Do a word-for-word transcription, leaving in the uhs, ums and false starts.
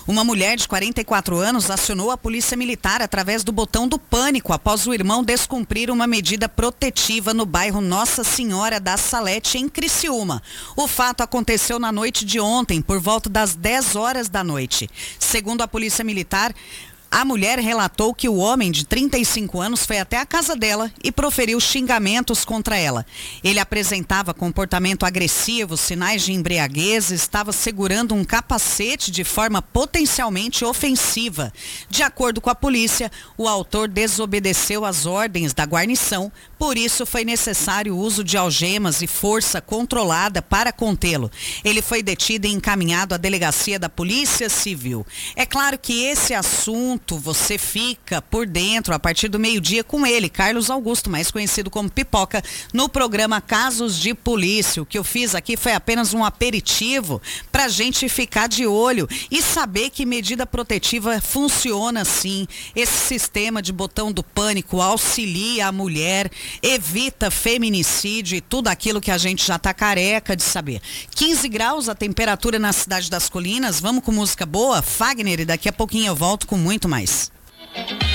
Uma mulher de quarenta e quatro anos acionou a polícia militar através do botão do pânico após o irmão descumprir uma medida protetiva no bairro Nossa Senhora da Salete, em Criciúma. O fato aconteceu na noite de ontem, por volta das dez horas da noite. Segundo a polícia militar, a mulher relatou que o homem de trinta e cinco anos foi até a casa dela e proferiu xingamentos contra ela. Ele apresentava comportamento agressivo, sinais de embriaguez, estava segurando um capacete de forma potencialmente ofensiva. De acordo com a polícia, o autor desobedeceu às ordens da guarnição, por isso foi necessário o uso de algemas e força controlada para contê-lo. Ele foi detido e encaminhado à delegacia da Polícia Civil. É claro que esse assunto você fica por dentro a partir do meio-dia com ele, Carlos Augusto, mais conhecido como Pipoca, no programa Casos de Polícia. O que eu fiz aqui foi apenas um aperitivo para a gente ficar de olho e saber que medida protetiva funciona sim. Esse sistema de botão do pânico auxilia a mulher, evita feminicídio e tudo aquilo que a gente já está careca de saber. quinze graus a temperatura na cidade das Colinas. Vamos com música boa? Fagner, e daqui a pouquinho eu volto com muito mais.